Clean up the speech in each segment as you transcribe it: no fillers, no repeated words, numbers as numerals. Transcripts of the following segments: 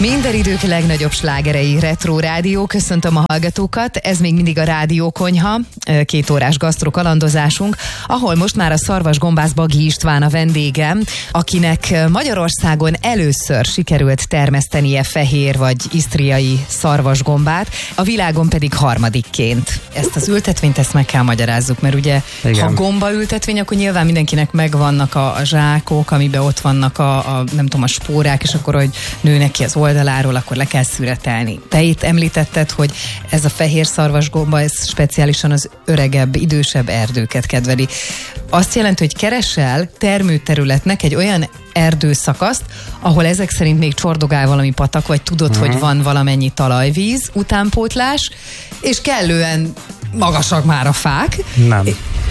Minden idők legnagyobb slágerei, Retro Rádió. Köszöntöm a hallgatókat. Ez még mindig a Rádió Konyha, 2 órás gasztrokalandozásunk, ahol most már a szarvasgombász Bagi István a vendégem, akinek Magyarországon először sikerült termesztenie fehér vagy isztriai szarvasgombát, a világon pedig harmadikként. Ezt az ültetvényt, ezt meg kell magyarázzuk, mert ugye, igen, ha gombaültetvény, akkor nyilván mindenkinek megvannak a zsákok, amiben ott vannak nem tudom, a spórák, és akkor, hogy nőnek ki az oldaláról, akkor le kell szüretelni. Te itt említetted, hogy ez a fehér szarvasgomba, ez speciálisan az öregebb, idősebb erdőket kedveli. Azt jelenti, hogy keresel termőterületnek egy olyan erdőszakaszt, ahol ezek szerint még csordogál valami patak, vagy tudod, hogy van valamennyi talajvíz, utánpótlás, és kellően magasak már a fák. Nem.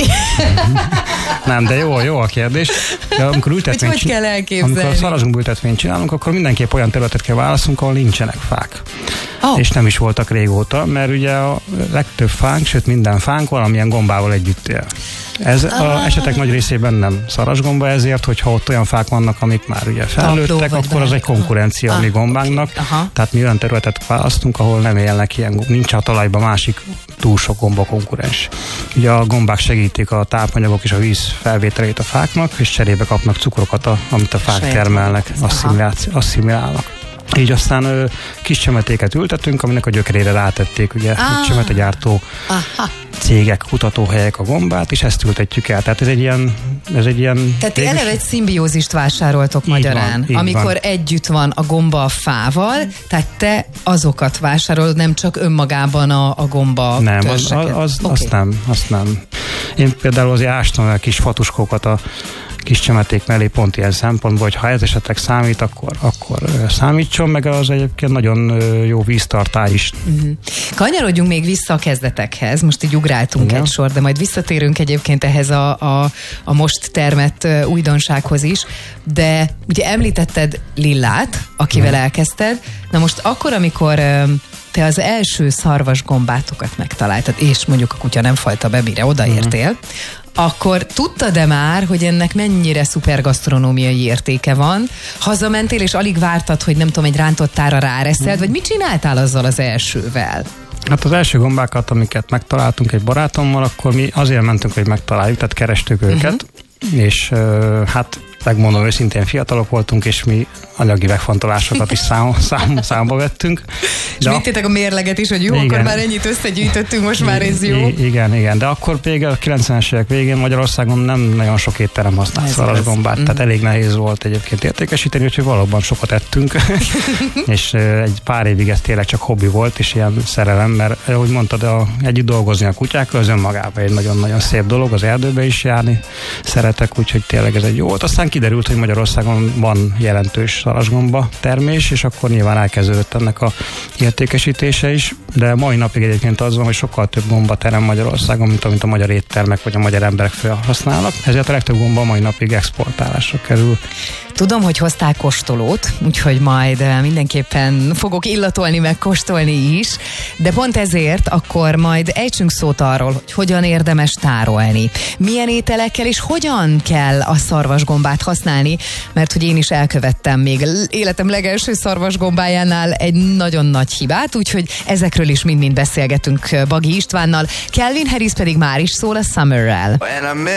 Nem, de jó a kérdés. De amikor hogy kell elképzelni? Amikor szarvasgomba ültetvényt csinálunk, akkor mindenképp olyan területet kell válaszolnunk, ahol nincsenek fák. Oh. És nem is voltak régóta, mert ugye a legtöbb fánk, sőt minden fánk valamilyen gombával együtt él. Ez az esetek nagy részében nem szarvasgomba, ezért, hogyha ott olyan fák vannak, amik már ugye felnőttek, akkor az egy konkurencia a mi gombánknak. Tehát mi olyan területet választunk, ahol nem élnek ilyen, nincs a talajban másik túl sok gomba konkurens. Ugye a gombák segítik a tápanyagok és a víz felvételét a fáknak, és cserébe kapnak cukrokat, amit a fák termelnek, asszimilálnak. Így aztán kis csemetéket ültetünk, aminek a gyökerére rátették ugye csemetegyártó cégek, kutatóhelyek a gombát, és ezt ültetjük el. Tehát ez egy ilyen Tehát eleve egy szimbiózist vásároltok magyarán, amikor együtt van a gomba a fával, tehát te azokat vásárolod, nem csak önmagában a gomba törzseket. Nem, azt nem. Én például azért ástam el kis fatuskókat a kis csemeték mellé pont ilyen szempontból, hogy ha ez esetleg számít, akkor számítson, meg az egyébként nagyon jó víztartály is. Kanyarodjunk még vissza a kezdetekhez, most így ugráltunk egy sor, de majd visszatérünk egyébként ehhez a most termett újdonsághoz is, de ugye említetted Lillát, akivel elkezdted, na most akkor, amikor te az első szarvasgombátokat megtaláltad, és mondjuk a kutya nem fajta be, mire odaértél, akkor tudtad-e már, hogy ennek mennyire szuper gasztronómiai értéke van? Hazamentél, és alig vártad, hogy nem tudom, egy rántottára ráreszed, vagy mit csináltál azzal az elsővel? Hát az első gombákat, amiket megtaláltunk egy barátommal, akkor mi azért mentünk, hogy megtaláljuk, tehát kerestük őket, és hát megmondom őszintén, fiatalok voltunk, és mi anyagi megfontolásokat is számba vettünk. És vittétek a mérleget is, hogy jó, igen, akkor már ennyit összegyűjtöttünk, most már ez jó. Igen, de akkor még a 90-es évek végén Magyarországon nem nagyon sok étterem használt szarvasgombát, tehát elég nehéz volt egyébként értékesíteni, úgyhogy valóban sokat ettünk, és egy pár évig ez tényleg csak hobbi volt, és ilyen szerelem, mert ahogy mondtad, együtt dolgozni a kutyákkal, az önmagában egy nagyon-nagyon szép dolog, az erdőbe is járni szeretek, úgyhogy tényleg ez egy jó volt. Aztán kiderült, hogy Magyarországon van jelentős szarvasgomba termés, és akkor nyilván elkezdődött ennek a értékesítése is, de mai napig egyébként az van, hogy sokkal több gomba terem Magyarországon, mint amit a magyar éttermek vagy a magyar emberek felhasználnak. Ezért a legtöbb gomba mai napig exportálásra kerül. Tudom, hogy hoztál kóstolót, úgyhogy majd mindenképpen fogok illatolni, meg kóstolni is, de pont ezért akkor majd ejtsünk szót arról, hogy hogyan érdemes tárolni, milyen ételekkel és hogyan kell a szarvasgombát használni, mert hogy én is elkövettem még életem legelső szarvasgombájánál egy nagyon nagy hibát, úgyhogy ezekről is mind-mind beszélgetünk Bagi Istvánnal. Calvin Harris pedig már is szól a Summerrel.